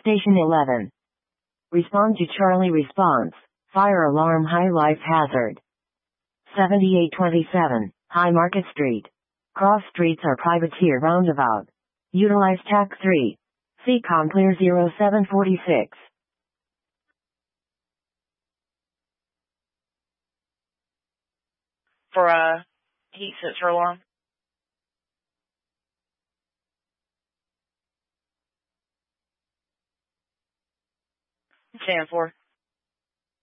Station 11. Respond to Charlie response. Fire alarm high life hazard. 7827, High Market Street. Cross streets are privateer roundabout. Utilize TAC 3. CCOM clear 0746. For heat sensor alarm. Stand for.